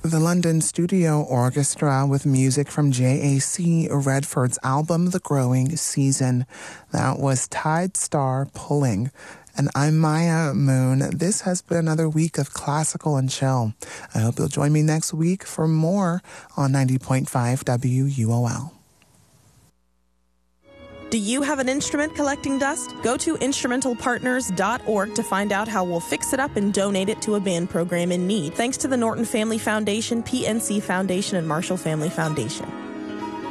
The London Studio Orchestra with music from J.A.C. Redford's album The Growing Season. That was Tide Star Pulling. And I'm Maya Moon. This has been another week of classical and chill. I hope you'll join me next week for more on 90.5 WUOL. Do you have an instrument collecting dust? Go to instrumentalpartners.org to find out how we'll fix it up and donate it to a band program in need. Thanks to the Norton Family Foundation, PNC Foundation, and Marshall Family Foundation.